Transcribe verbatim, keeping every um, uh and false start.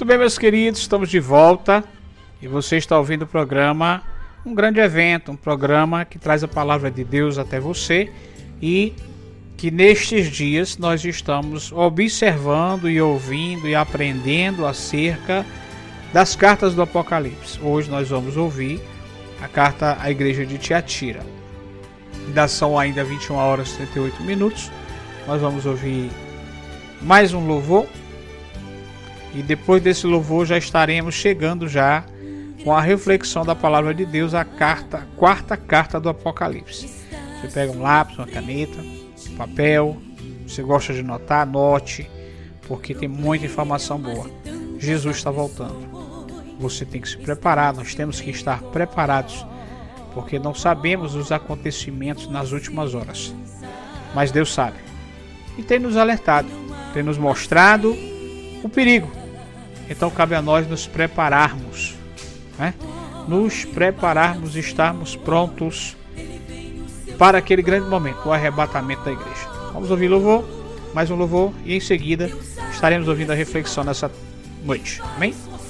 bem, meus queridos, estamos de volta e você está ouvindo o programa, um grande evento, um programa que traz a palavra de Deus até você e que nestes dias nós estamos observando e ouvindo e aprendendo acerca das cartas do Apocalipse. Hoje nós vamos ouvir a carta à igreja de Tiatira. Ainda são ainda vinte e uma horas e trinta e oito minutos. Nós vamos ouvir mais um louvor. E depois desse louvor já estaremos chegando já com a reflexão da palavra de Deus, a carta, a quarta carta do Apocalipse. Você pega um lápis, uma caneta, um papel, você gosta de anotar, anote, porque tem muita informação boa. Jesus está voltando. Você tem que se preparar, nós temos que estar preparados, porque não sabemos os acontecimentos nas últimas horas. Mas Deus sabe. E tem nos alertado, tem nos mostrado o perigo. Então cabe a nós nos prepararmos, né? Nos prepararmos, estarmos prontos para aquele grande momento, o arrebatamento da igreja. Vamos ouvir louvor, mais um louvor, e em seguida estaremos ouvindo a reflexão nessa noite. Amém?